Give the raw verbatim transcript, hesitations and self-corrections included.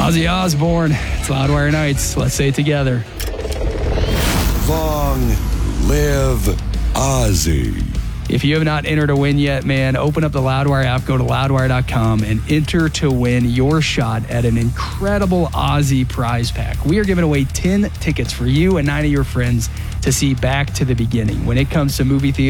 Ozzy Osbourne. It's Loudwire Nights. Let's say it together. Long live Ozzy. If you have not entered a win yet, man, open up the Loudwire app, go to loudwire dot com, and enter to win your shot at an incredible Ozzy prize pack. We are giving away ten tickets for you and nine of your friends to see Back to the Beginning. When it comes to movie theater,